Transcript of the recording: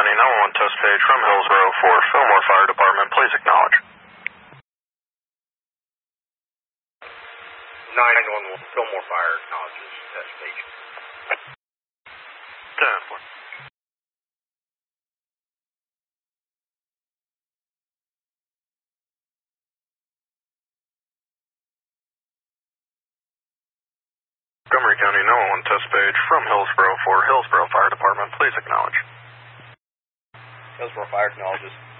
County 911 test page from Hillsborough for Fillmore Fire Department. Please acknowledge. 911 Fillmore Fire acknowledges test page. 10-4. Montgomery County 911 test page from Hillsborough for Hillsborough Fire Department. Please acknowledge. Hillsborough Fire acknowledges.